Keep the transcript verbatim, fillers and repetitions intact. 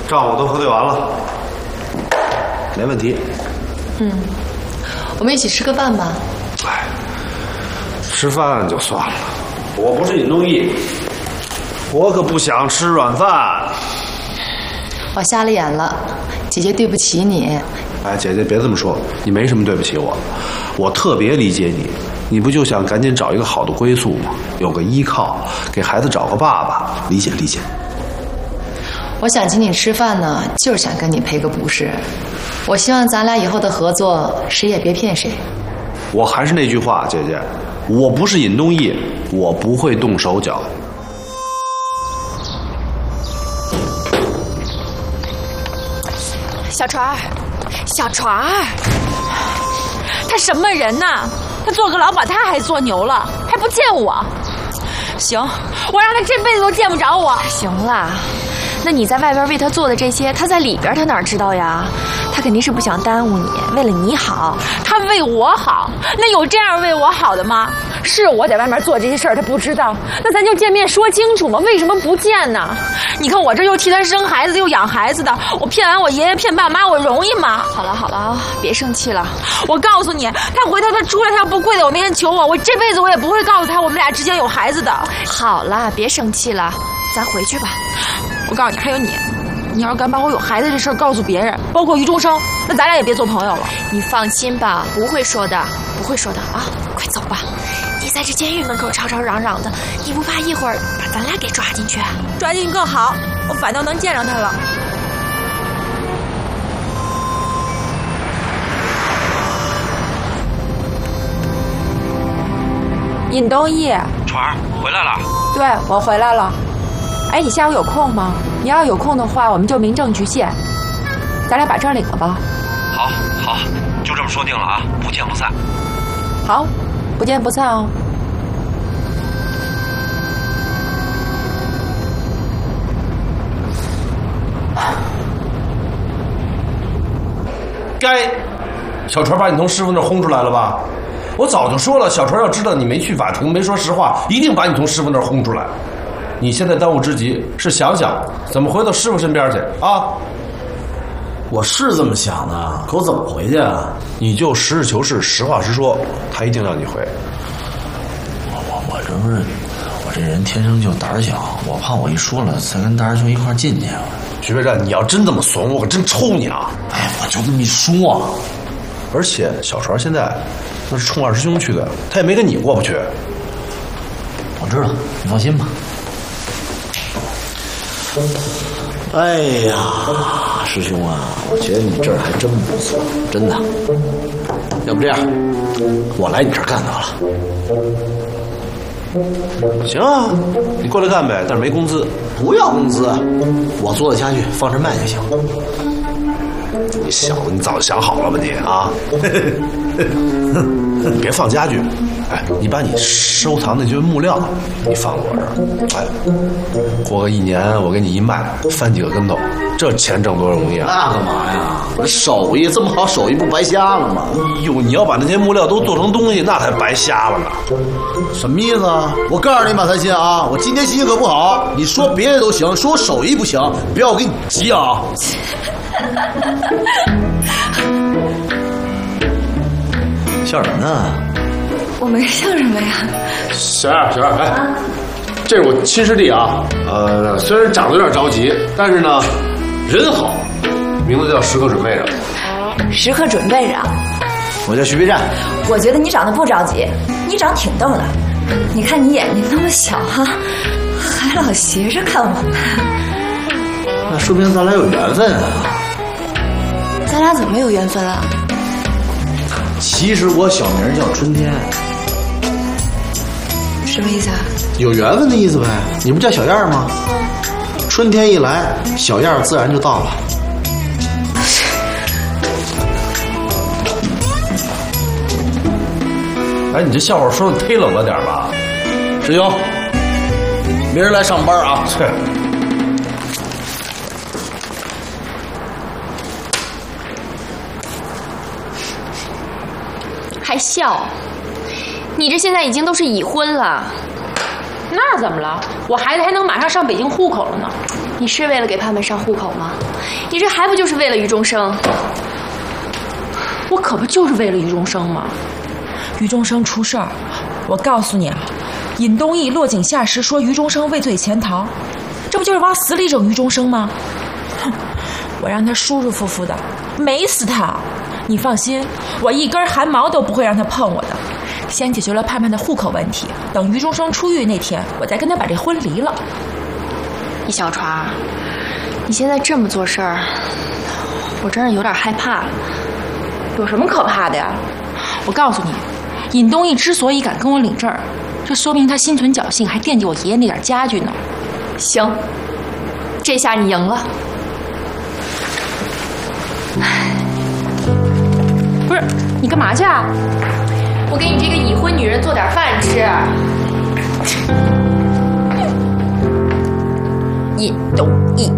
账我都核对完了，没问题。 嗯，我们一起吃个饭吧。 哎，吃饭就算了，我不是尹东义，我可不想吃软饭。 我瞎了眼了，姐姐对不起你。 哎，姐姐别这么说，你没什么对不起我，我特别理解你。你不就想赶紧找一个好的归宿吗？有个依靠，给孩子找个爸爸，理解理解。 我想请你吃饭呢，就是想跟你赔个不是。我希望咱俩以后的合作，谁也别骗谁。 我还是那句话，姐姐，我不是尹东义，我不会动手脚。 小船儿，小船儿，他什么人呐？他做个老鸨，他还做牛了，还不见我。行，我让他这辈子都见不着我。 行了，那你在外边为他做的这些，他在里边他哪知道呀？他肯定是不想耽误你，为了你好。 他为我好，那有这样为我好的吗？是我在外面做这些事儿，他不知道，那咱就见面说清楚嘛。为什么不见呢？你看我这又替他生孩子又养孩子的，我骗完我爷爷骗爸妈，我容易吗？ 好了好了啊，别生气了。 我告诉你，他回头他出来，他要不跪在我面前求我，我这辈子我也不会告诉他我们俩之间有孩子的。 好了，别生气了，咱回去吧。 我告诉你，还有你，你要是敢把我有孩子这事儿告诉别人，包括于中生，那咱俩也别做朋友了。 你放心吧，不会说的，不会说的啊！快走吧，你在这监狱门口吵吵嚷嚷的，你不怕一会儿把咱俩给抓进去？ 抓进去更好，我反倒能见着他了。尹东义， 船儿回来了。 对，我回来了。哎，你下午有空吗？你要有空的话，我们就民政局见，咱俩把证领了吧。 好，好，就这么说定了啊，不见不散。 好，不见不散哦。 该，小船把你从师傅那儿轰出来了吧？我早就说了，小船要知道你没去法庭，没说实话，一定把你从师傅那儿轰出来。你现在当务之急是想想怎么回到师傅身边去啊！ 我是这么想的，可我怎么回去啊？ 你就实事求是，实话实说，他一定让你回。 我我我这不是，我这人天生就胆小，我怕我一说了，再跟大师兄一块进去。 徐备战，你要真这么怂，我可真抽你啊！ 哎，我就这么一说。 而且小船现在那是冲二师兄去的，他也没跟你过不去。 我知道，你放心吧。哎呀，师兄啊，我觉得你这儿还真不错，真的。要不这样，我来你这儿干得了。 行啊，你过来干呗，但是没工资。 不要工资，我做得下去，放这卖就行。 你小子，你早就想好了吧你啊？你别放家具，哎，你把你收藏那些木料，你放我这儿，哎，过个一年我给你一卖，翻几个跟头，这钱挣多容易啊！ 那干嘛呀？我这手艺这么好，手艺不白瞎了吗？ 哟，你要把那些木料都做成东西，那才白瞎了呢。 什么意思啊？我告诉你马三新啊，我今天心情可不好，你说别的都行，说我手艺不行，不要我给你急啊！笑什么呢？ 我没笑什么呀。 小二，小二，哎，啊、这是我亲师弟啊。呃，虽然长得有点着急，但是呢，人好，名字叫时刻准备着。 时刻准备着。 我叫徐备战。 我觉得你长得不着急，你长得挺逗的。你看你眼睛那么小哈、啊，还老斜着看我。 那说明咱俩有缘分啊。 咱俩怎么有缘分啊？ 其实我小名叫春天。 什么意思啊？ 有缘分的意思呗。你不叫小燕吗？春天一来，小燕自然就到了。 哎，你这笑话说的忒冷了点吧？ 师兄，明儿来上班啊？ 是。 还笑？你这现在已经都是已婚了。 那怎么了？我孩子还能马上上北京户口了呢。 你是为了给盼盼上户口吗？你这还不就是为了于中生？ 我可不就是为了于中生吗？于中生出事儿，我告诉你啊，尹东义落井下石，说于中生畏罪潜逃，这不就是往死里整于中生吗？哼，我让他舒舒服服的，美死他！你放心，我一根汗毛都不会让他碰我的。先解决了盼盼的户口问题，等于中生出狱那天，我再跟他把这婚离了。 易小川，你现在这么做事儿，我真是有点害怕了。 有什么可怕的呀？我告诉你，尹东义之所以敢跟我领证，这说明他心存侥幸，还惦记我爷爷那点家具呢。 行，这下你赢了。 不是，你干嘛去啊？ 我给你这个已婚女人做点饭吃。 尹东义。